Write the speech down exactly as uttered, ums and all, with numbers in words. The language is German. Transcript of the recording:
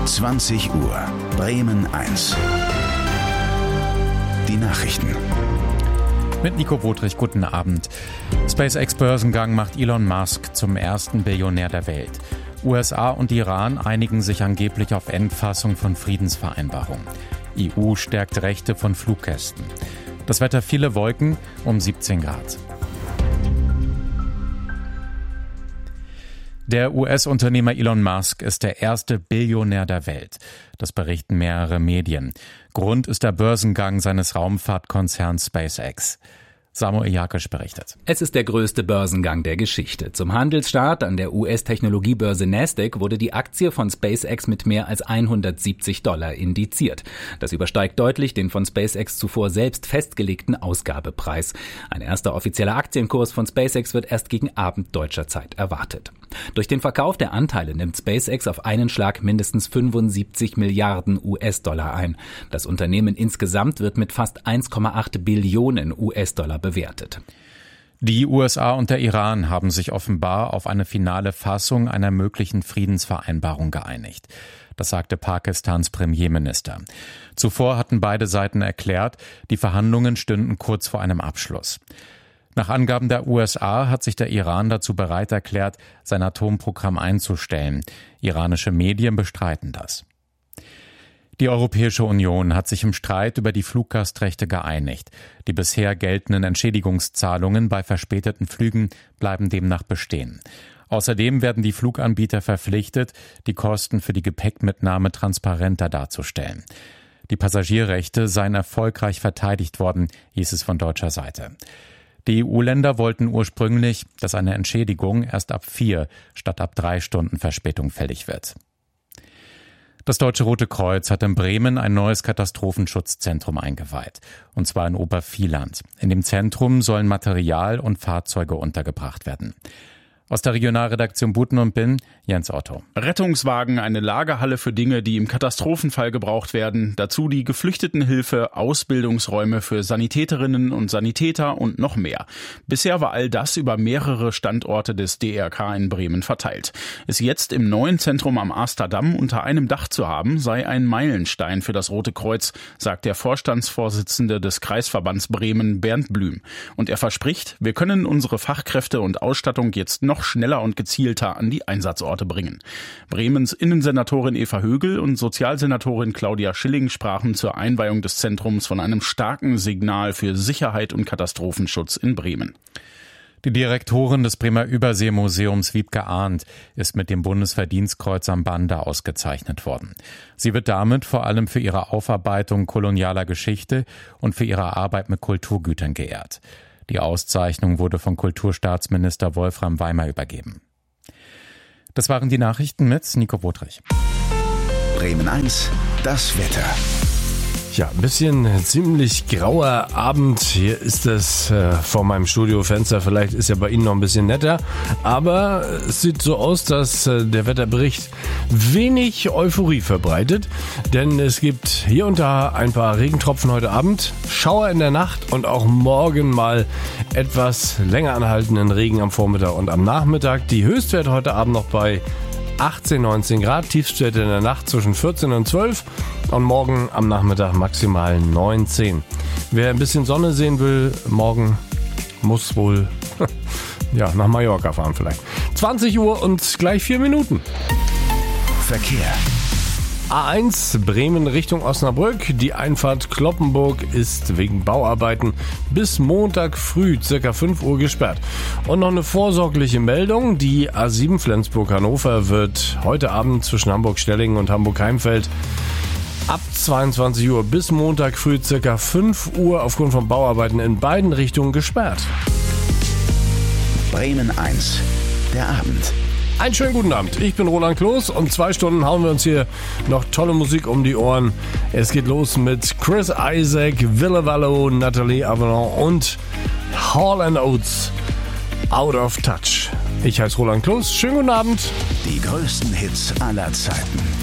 zwanzig Uhr, Bremen eins. Die Nachrichten. Mit Nico Wotrich, guten Abend. SpaceX-Börsengang macht Elon Musk zum ersten Billionär der Welt. U S A und Iran einigen sich angeblich auf Endfassung von Friedensvereinbarung. E U stärkt Rechte von Fluggästen. Das Wetter viele Wolken um siebzehn Grad. Der U S-Unternehmer Elon Musk ist der erste Billionär der Welt. Das berichten mehrere Medien. Grund ist der Börsengang seines Raumfahrtkonzerns SpaceX. Samuel Jakisch berichtet. Es ist der größte Börsengang der Geschichte. Zum Handelsstart an der U S-Technologiebörse Nasdaq wurde die Aktie von SpaceX mit mehr als hundertsiebzig Dollar indiziert. Das übersteigt deutlich den von SpaceX zuvor selbst festgelegten Ausgabepreis. Ein erster offizieller Aktienkurs von SpaceX wird erst gegen Abend deutscher Zeit erwartet. Durch den Verkauf der Anteile nimmt SpaceX auf einen Schlag mindestens fünfundsiebzig Milliarden U S-Dollar ein. Das Unternehmen insgesamt wird mit fast eins Komma acht Billionen U S-Dollar bewertet. Die U S A und der Iran haben sich offenbar auf eine finale Fassung einer möglichen Friedensvereinbarung geeinigt. Das sagte Pakistans Premierminister. Zuvor hatten beide Seiten erklärt, die Verhandlungen stünden kurz vor einem Abschluss. Nach Angaben der U S A hat sich der Iran dazu bereit erklärt, sein Atomprogramm einzustellen. Iranische Medien bestreiten das. Die Europäische Union hat sich im Streit über die Fluggastrechte geeinigt. Die bisher geltenden Entschädigungszahlungen bei verspäteten Flügen bleiben demnach bestehen. Außerdem werden die Fluganbieter verpflichtet, die Kosten für die Gepäckmitnahme transparenter darzustellen. Die Passagierrechte seien erfolgreich verteidigt worden, hieß es von deutscher Seite. Die E U-Länder wollten ursprünglich, dass eine Entschädigung erst ab vier statt ab drei Stunden Verspätung fällig wird. Das Deutsche Rote Kreuz hat in Bremen ein neues Katastrophenschutzzentrum eingeweiht, und zwar in Obervieland. In dem Zentrum sollen Material und Fahrzeuge untergebracht werden. Aus der Regionalredaktion Buten und Bin, Jens Otto. Rettungswagen, eine Lagerhalle für Dinge, die im Katastrophenfall gebraucht werden. Dazu die Geflüchtetenhilfe, Ausbildungsräume für Sanitäterinnen und Sanitäter und noch mehr. Bisher war all das über mehrere Standorte des D R K in Bremen verteilt. Es jetzt im neuen Zentrum am Asterdamm unter einem Dach zu haben, sei ein Meilenstein für das Rote Kreuz, sagt der Vorstandsvorsitzende des Kreisverbands Bremen, Bernd Blüm. Und er verspricht, wir können unsere Fachkräfte und Ausstattung jetzt noch noch schneller und gezielter an die Einsatzorte bringen. Bremens Innensenatorin Eva Högel und Sozialsenatorin Claudia Schilling sprachen zur Einweihung des Zentrums von einem starken Signal für Sicherheit und Katastrophenschutz in Bremen. Die Direktorin des Bremer Überseemuseums Wiebke Arndt ist mit dem Bundesverdienstkreuz am Bande ausgezeichnet worden. Sie wird damit vor allem für ihre Aufarbeitung kolonialer Geschichte und für ihre Arbeit mit Kulturgütern geehrt. Die Auszeichnung wurde von Kulturstaatsminister Wolfram Weimer übergeben. Das waren die Nachrichten mit Nico Wotrich. Bremen eins, das Wetter. Ja, ein bisschen ziemlich grauer Abend. Hier ist es äh, vor meinem Studiofenster. Vielleicht ist ja bei Ihnen noch ein bisschen netter. Aber es sieht so aus, dass äh, der Wetterbericht wenig Euphorie verbreitet. Denn es gibt hier und da ein paar Regentropfen heute Abend, Schauer in der Nacht und auch morgen mal etwas länger anhaltenden Regen am Vormittag und am Nachmittag. Die Höchstwerte heute Abend noch bei achtzehn, neunzehn Grad, Tiefstwerte in der Nacht zwischen vierzehn und zwölf und morgen am Nachmittag maximal neunzehn. Wer ein bisschen Sonne sehen will, morgen muss wohl ja, nach Mallorca fahren vielleicht. zwanzig Uhr und gleich vier Minuten. Verkehr. A eins Bremen Richtung Osnabrück. Die Einfahrt Cloppenburg ist wegen Bauarbeiten bis Montag früh ca. fünf Uhr gesperrt. Und noch eine vorsorgliche Meldung. Die A sieben Flensburg-Hannover wird heute Abend zwischen Hamburg-Stellingen und Hamburg-Heimfeld ab zweiundzwanzig Uhr bis Montag früh ca. fünf Uhr aufgrund von Bauarbeiten in beiden Richtungen gesperrt. Bremen eins, der Abend. Einen schönen guten Abend. Ich bin Roland Kloß und zwei Stunden hauen wir uns hier noch tolle Musik um die Ohren. Es geht los mit Chris Isaac, Ville Valo, Nathalie Avalon und Hall and Oates, Out of Touch. Ich heiße Roland Kloß. Schönen guten Abend. Die größten Hits aller Zeiten.